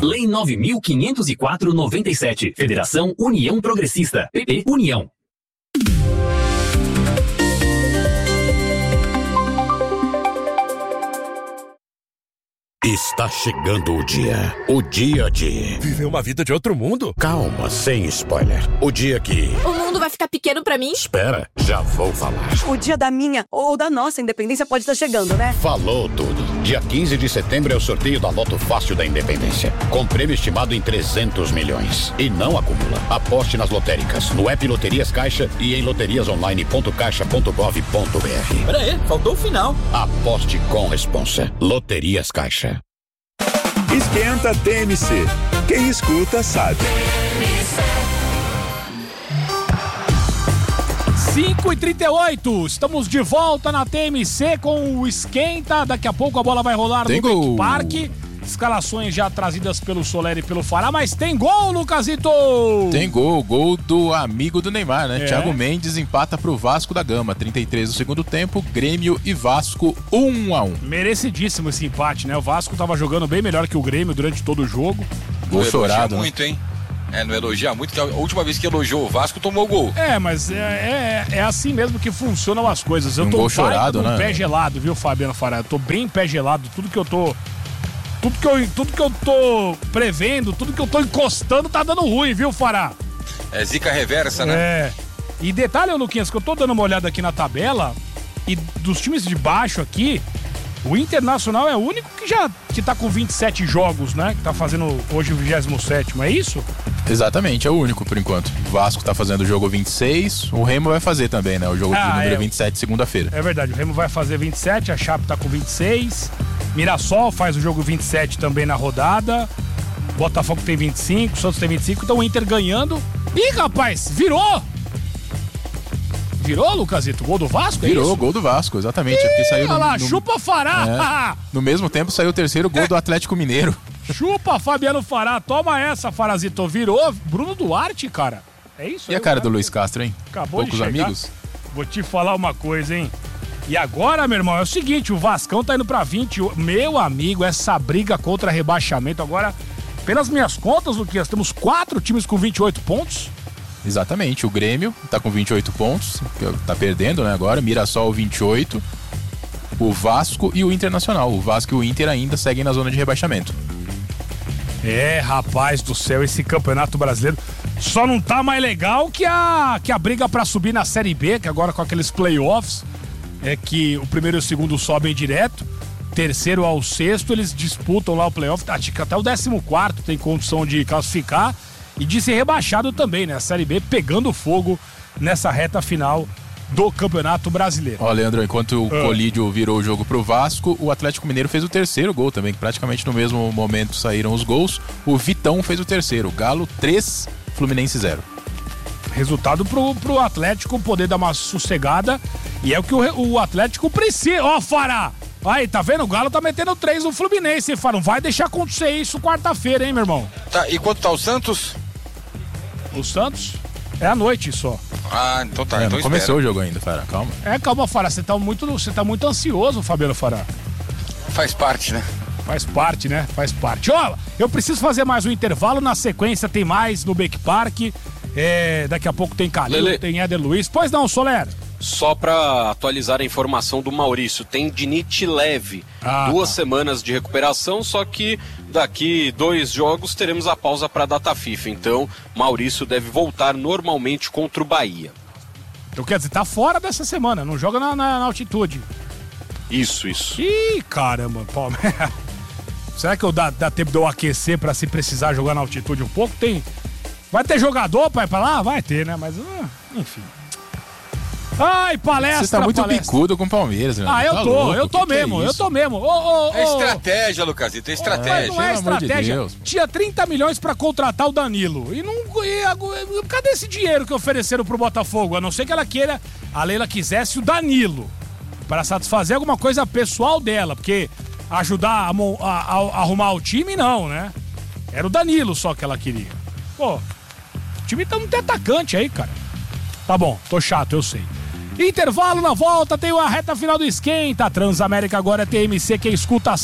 Lei 9.504/97. Federação União Progressista. PP União. Está chegando o dia de... Viver uma vida de outro mundo? Calma, sem spoiler. O dia que... O mundo vai ficar pequeno pra mim? Espera, já vou falar. O dia da minha ou da nossa independência pode estar chegando, né? Falou tudo. Dia 15 de setembro é o sorteio da Loto Fácil da Independência. Com prêmio estimado em 300 milhões. E não acumula. Aposte nas lotéricas, no app Loterias Caixa e em loteriasonline.caixa.gov.br. Pera aí, faltou o final. Aposte com responsa. Loterias Caixa. Esquenta TMC. Quem escuta sabe. 5h38, estamos de volta na TMC com o Esquenta. Daqui a pouco a bola vai rolar no Beck Park. Escalações já trazidas pelo Soler e pelo Fará, mas tem gol, Lucasito! Tem gol do amigo do Neymar, né? Thiago Mendes empata pro Vasco da Gama, 33 do segundo tempo, Grêmio e Vasco 1-1. Merecidíssimo esse empate, né? O Vasco tava jogando bem melhor que o Grêmio durante todo o jogo. Gol chorado, muito, né? Hein? Não elogia muito, que a última vez que elogiou o Vasco tomou gol. Mas é assim mesmo que funcionam as coisas. Eu tô gol chorado, né? Pé gelado, viu, Fabiano Fará? Eu tô bem pé gelado, tudo que eu tô prevendo, tudo que eu tô encostando tá dando ruim, viu, Fará? É zica reversa, né? E detalhe, Luquinhas, que eu tô dando uma olhada aqui na tabela e dos times de baixo aqui, o Internacional é o único que tá com 27 jogos, né? Que tá fazendo hoje o 27º, é isso? Exatamente, é o único por enquanto. O Vasco tá fazendo o jogo 26, o Remo vai fazer também, né? O jogo de número 27, segunda-feira. É verdade, o Remo vai fazer 27, a Chape tá com 26... Mirassol faz o jogo 27 também na rodada. Botafogo tem 25, Santos tem 25. Então o Inter ganhando. Ih, rapaz, virou! Virou, Lucasito? Gol do Vasco? Virou, gol do Vasco, exatamente. Porque saiu olha lá, chupa Fará! No mesmo tempo saiu o terceiro gol do Atlético Mineiro. Chupa Fabiano Fará, toma essa, Farazito. Virou Bruno Duarte, cara. É isso? E a cara do Luiz Castro, hein? Acabou poucos de chegar. Amigos. Vou te falar uma coisa, hein? E agora, meu irmão, é o seguinte, o Vascão tá indo pra 20. Meu amigo, essa briga contra rebaixamento agora, pelas minhas contas, Luquinhas, temos 4 times com 28 pontos. Exatamente, o Grêmio tá com 28 pontos, tá perdendo, né, agora, Mirassol 28, o Vasco e o Internacional. O Vasco e o Inter ainda seguem na zona de rebaixamento. Rapaz do céu, esse campeonato brasileiro só não tá mais legal que a briga pra subir na Série B, que agora com aqueles playoffs, é que o primeiro e o segundo sobem direto, terceiro ao sexto eles disputam lá o playoff, acho que até o 14º tem condição de classificar e de ser rebaixado também, né? A Série B pegando fogo nessa reta final do Campeonato Brasileiro. Ó, Leandro, enquanto o Colídio virou o jogo pro Vasco, o Atlético Mineiro fez o terceiro gol também, praticamente no mesmo momento saíram os gols. O Vitão fez o terceiro, Galo 3, Fluminense 0. Resultado pro Atlético poder dar uma sossegada. E é o que o Atlético precisa. Ó, Fará! Aí, tá vendo? O Galo tá metendo 3 no Fluminense, Fará. Não vai deixar acontecer isso quarta-feira, hein, meu irmão? Tá, e quanto tá o Santos? O Santos? É à noite só. Então tá. Então não começou o jogo ainda, Fará, calma. Calma, Fará. Você tá muito ansioso, Fabiano Fará. Faz parte, né? Faz parte, né? Faz parte. Ó, eu preciso fazer mais um intervalo. Na sequência tem mais no Beck Park. Daqui a pouco tem Calil, tem Éder Luiz. Pois não, Soler? Só para atualizar a informação do Maurício, tem dinite leve, 2 semanas de recuperação, só que daqui 2 jogos teremos a pausa para a data FIFA, então Maurício deve voltar normalmente contra o Bahia. Então quer dizer, tá fora dessa semana, não joga na altitude. Isso. Ih, caramba, Palmeiras. Será que dá tempo de eu aquecer para se precisar jogar na altitude um pouco? Vai ter jogador pra ir pra lá? Vai ter, né? Mas, enfim. Ai, palestra. Você tá muito bicudo com o Palmeiras, né? Eu tô mesmo. É estratégia, Lucasito, é estratégia. Não é estratégia. Tinha 30 milhões pra contratar o Danilo. Cadê esse dinheiro que ofereceram pro Botafogo? A não ser que a Leila quisesse o Danilo para satisfazer alguma coisa pessoal dela, porque ajudar a arrumar o time, não, né? Era o Danilo só que ela queria. Pô, o time não tem atacante aí, cara. Tá bom, tô chato, eu sei. Intervalo na volta, tem a reta final do Esquenta. Transamérica agora é TMC, quem escuta